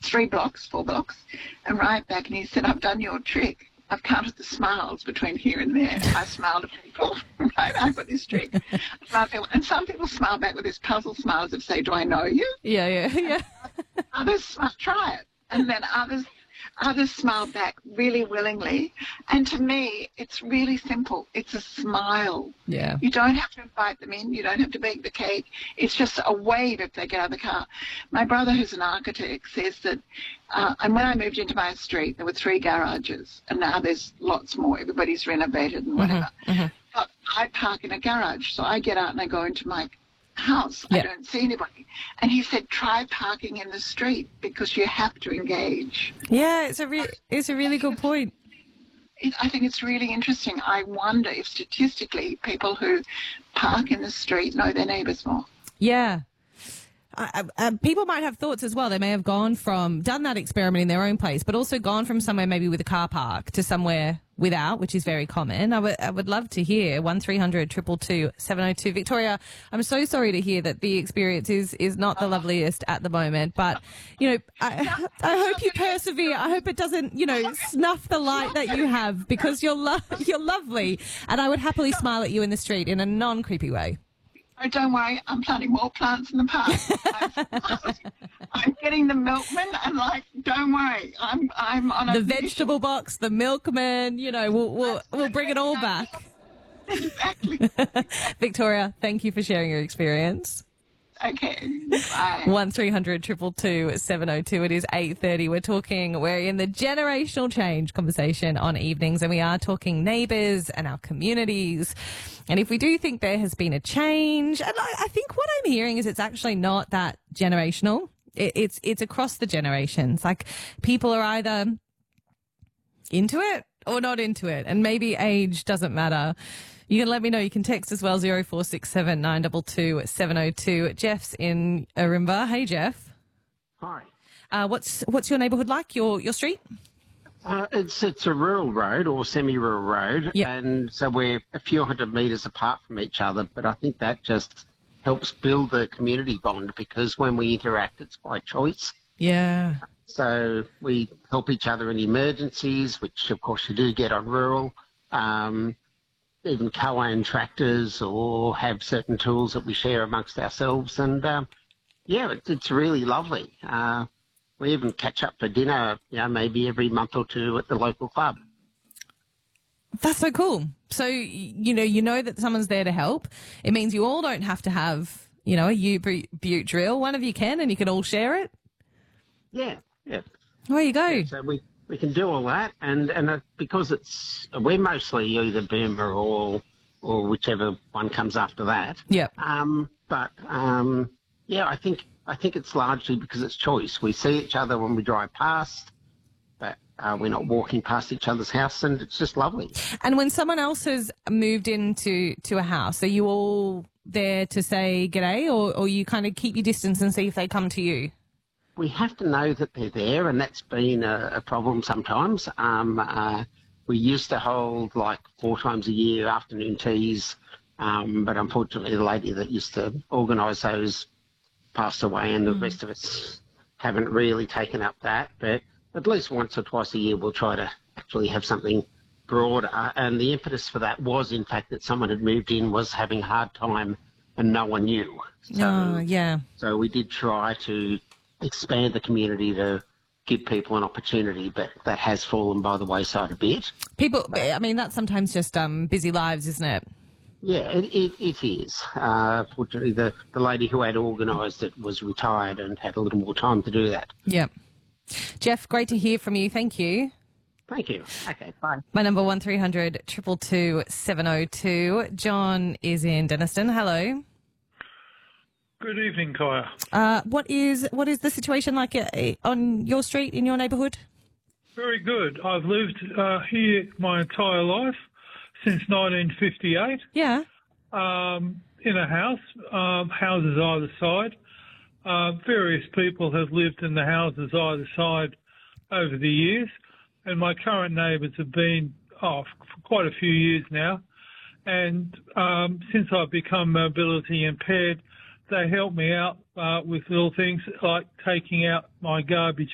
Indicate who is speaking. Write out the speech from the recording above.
Speaker 1: 3 blocks, 4 blocks, and right back. And he said, I've done your trick. I've counted the smiles between here and there. I smile to people. Right, I've got this trick. And some people smile back with this puzzle smile as if say, do I know you?
Speaker 2: Yeah.
Speaker 1: Others must try it. And then others smile back really willingly. And to me, it's really simple. It's a smile.
Speaker 2: Yeah.
Speaker 1: You don't have to invite them in. You don't have to bake the cake. It's just a wave if they get out of the car. My brother, who's an architect, says that, and when I moved into my street, there were 3 garages, and now there's lots more. Everybody's renovated and whatever. But I park in a garage, so I get out and I go into my house. I don't see anybody. And he said, try parking in the street because you have to engage.
Speaker 2: Yeah, it's a really good point.
Speaker 1: I think it's really interesting. I wonder if statistically people who park in the street know their neighbours more.
Speaker 2: Yeah. People might have thoughts as well. They may have done that experiment in their own place, but also gone from somewhere maybe with a car park to somewhere without, which is very common. I would love to hear 1300 222 702. Victoria, I'm so sorry to hear that the experience is not the loveliest at the moment, but, I hope you persevere. I hope it doesn't, snuff the light that you have, because you're lovely, and I would happily smile at you in the street in a non-creepy way.
Speaker 1: Oh, don't worry, I'm planting more plants in the park. I'm getting the milkman, and don't worry, I'm on
Speaker 2: the vegetable box, the milkman. We'll bring it all back.
Speaker 1: Exactly.
Speaker 2: Victoria, thank you for sharing your experience.
Speaker 1: Okay, bye.
Speaker 2: 1300 222 702. It is 8:30. We're in the generational change conversation on evenings, and we are talking neighbours and our communities. And if we do think there has been a change, and I think what I'm hearing is it's actually not that generational. It's across the generations. Like, people are either into it or not into it, and maybe age doesn't matter. You can let me know. You can text as well, 0467 922 702. Jeff's in Arimba. Hey, Jeff.
Speaker 3: Hi.
Speaker 2: What's your neighbourhood like, your street?
Speaker 3: It's a rural road or semi-rural road, and so we're a few hundred metres apart from each other, but I think that just helps build the community bond, because when we interact, it's by choice.
Speaker 2: Yeah.
Speaker 3: So we help each other in emergencies, which of course you do get on rural. Even co-own tractors or have certain tools that we share amongst ourselves. And, it's really lovely. We even catch up for dinner, maybe every month or 2 at the local club.
Speaker 2: That's so cool. So, you know that someone's there to help. It means you all don't have to have, a Ute drill. One of you can, and you can all share it.
Speaker 3: Yeah.
Speaker 2: There you go.
Speaker 3: Yeah, so we can do all that, and because we're mostly either Burma or whichever one comes after that.
Speaker 2: Yep.
Speaker 3: I think it's largely because it's choice. We see each other when we drive past, but we're not walking past each other's house, and it's just lovely.
Speaker 2: And when someone else has moved into a house, are you all there to say g'day, or you kind of keep your distance and see if they come to you?
Speaker 3: We have to know that they're there, and that's been a problem sometimes. We used to hold 4 times a year afternoon teas, but unfortunately the lady that used to organise those passed away, and the rest of us haven't really taken up that. But at least once or twice a year we'll try to actually have something broader. And the impetus for that was, in fact, that someone had moved in, was having a hard time, and no one knew. So we did try to expand the community to give people an opportunity, but that has fallen by the wayside a bit.
Speaker 2: That's sometimes just busy lives, isn't it?
Speaker 3: Yeah, it is. Fortunately, the lady who had organised it was retired and had a little more time to do that.
Speaker 2: Yeah. Jeff, great to hear from you. Thank you.
Speaker 3: Thank you. Okay, bye.
Speaker 2: My number 1300 222 702. John is in Denniston. Hello.
Speaker 4: Good evening, Kaya.
Speaker 2: What is the situation like on your street, in your neighbourhood?
Speaker 4: Very good. I've lived here my entire life, since 1958.
Speaker 2: Yeah.
Speaker 4: In a house, houses either side. Various people have lived in the houses either side over the years, and my current neighbours have been for quite a few years now. And since I've become mobility impaired, they help me out with little things like taking out my garbage